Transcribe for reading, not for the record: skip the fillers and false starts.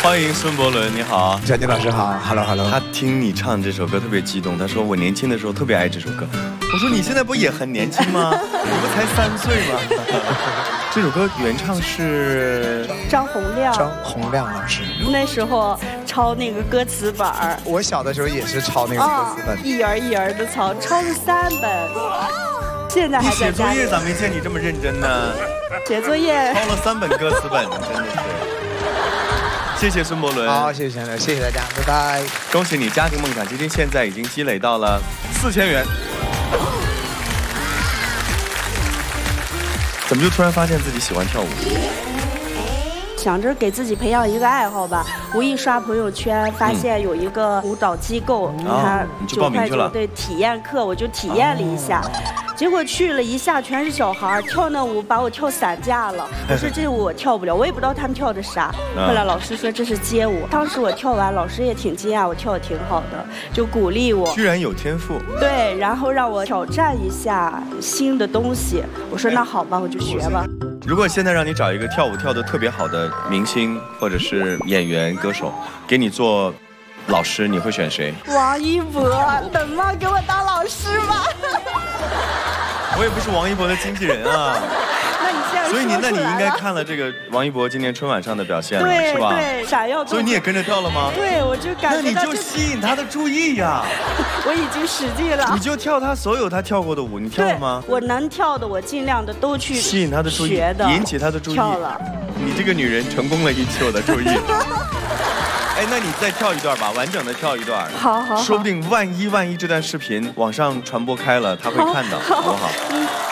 欢迎孙伯伦，你好， 小金老师好 ，Hello Hello。 他听你唱这首歌特别激动，他说我年轻的时候特别爱这首歌。我说你现在不也很年轻吗？你不才3岁吗？这首歌原唱是张洪亮老师。 那时候抄那个歌词本儿， 我小的时候也是抄那个歌词本， 一人一人的抄，抄了3本。现在还在写作业咋没见你这么认真呢？ 写作业抄了3本歌词本，真的是。谢谢孙伯伦， 好，谢谢大家，拜拜。 恭喜你，家庭梦想基金现在已经积累到了4000元。怎么就突然发现自己喜欢跳舞？ 想着给自己培养一个爱好吧，无意刷朋友圈，发现有一个舞蹈机构，他9.9对体验课，我就体验了一下。结果去了一下全是小孩跳那舞，把我跳散架了。我说这舞我跳不了，我也不知道他们跳的啥。后来老师说这是街舞，当时我跳完，老师也挺惊讶，我跳的挺好的，就鼓励我。 居然有天赋。对， 然后让我挑战一下新的东西。我说那好吧，我就学吧。 如果现在让你找一个跳舞跳得特别好的明星或者是演员、歌手，给你做老师，你会选谁？ 王一博，能吗？给我当老师吧。 我也不是王一博的经纪人啊。 那你现在所以那你应该看了这个王一博今年春晚上的表现了，是吧？ 对，闪耀。 所以你也跟着跳了吗？ 对，我就感觉。 那你就吸引他的注意呀。 我已经使劲了。 你就跳他所有他跳过的舞，你跳了吗？ 我能跳的，我尽量的都去吸引他的注意，引起他的注意。 跳了。 你这个女人成功了引起我的注意。哎，那你再跳一段吧，完整的跳一段。 好。 说不定万一这段视频网上传播开了，他会看到，好不好？